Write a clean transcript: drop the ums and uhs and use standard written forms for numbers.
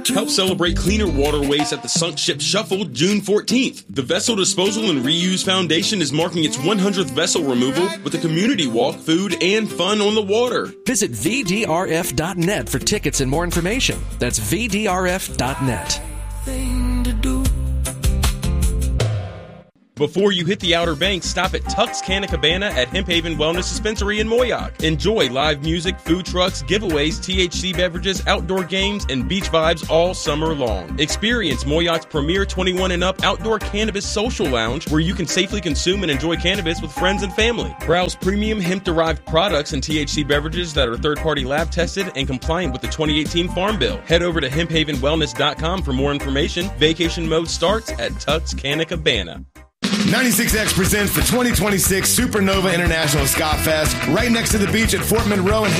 Help celebrate cleaner waterways at the Sunk Ship Shuffle June 14th. The Vessel Disposal and Reuse Foundation is marking its 100th vessel removal with a community walk, food, and fun on the water. Visit VDRF.net for tickets and more information. That's VDRF.net. Before you hit the Outer Banks, stop at Tuck's Canna Cabana at Hemp Haven Wellness Dispensary in Moyock. Enjoy live music, food trucks, giveaways, THC beverages, outdoor games, and beach vibes all summer long. Experience Moyock's premier 21 and up outdoor cannabis social lounge where you can safely consume and enjoy cannabis with friends and family. Browse premium hemp-derived products and THC beverages that are third-party lab tested and compliant with the 2018 Farm Bill. Head over to hemphavenwellness.com for more information. Vacation mode starts at Tuck's Canna Cabana. 96X presents the 2026 Supernova International Ska Fest right next to the beach at Fort Monroe in